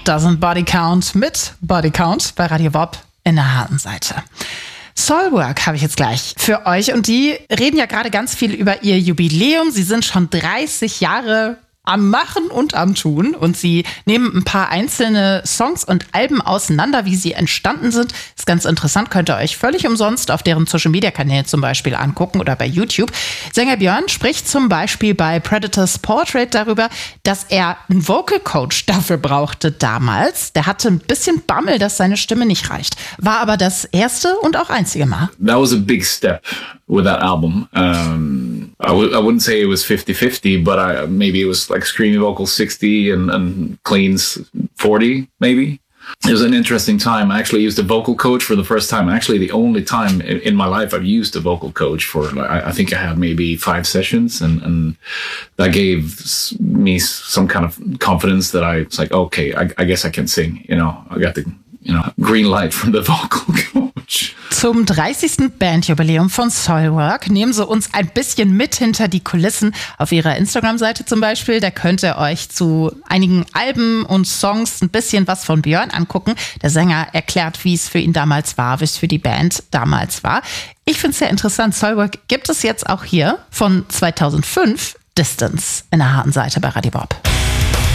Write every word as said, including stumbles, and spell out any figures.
Doesn't Body Count mit Body Count bei Radio Bob in der harten Seite. Soilwork habe ich jetzt gleich für euch und die reden ja gerade ganz viel über ihr Jubiläum. Sie sind schon dreißig Jahre am Machen und am Tun und sie nehmen ein paar einzelne Songs und Alben auseinander, wie sie entstanden sind. Ist ganz interessant, könnt ihr euch völlig umsonst auf deren Social-Media-Kanälen zum Beispiel angucken oder bei YouTube. Sänger Björn spricht zum Beispiel bei Predators Portrait darüber, dass er einen Vocal-Coach dafür brauchte damals. Der hatte ein bisschen Bammel, dass seine Stimme nicht reicht. War aber das erste und auch einzige Mal. That was a big step with that album. Um, I, w- I wouldn't say it was fifty-fifty, but I, maybe it was like screamy vocals sixty and, and cleans forty, maybe. It was an interesting time. I actually used a vocal coach for the first time. Actually, the only time in, in my life I've used a vocal coach for, like, I, I think I had maybe five sessions, and, and that gave me some kind of confidence that I was like, okay, I, I guess I can sing. You know, I got the you know, green light from the vocal coach. Zum dreißigsten Bandjubiläum von Soilwork nehmen sie uns ein bisschen mit hinter die Kulissen auf ihrer Instagram-Seite zum Beispiel. Da könnt ihr euch zu einigen Alben und Songs ein bisschen was von Björn angucken. Der Sänger erklärt, wie es für ihn damals war, wie es für die Band damals war. Ich finde es sehr interessant. Soilwork gibt es jetzt auch hier von zweitausendfünf, Distance, in der harten Seite bei Radio Bob.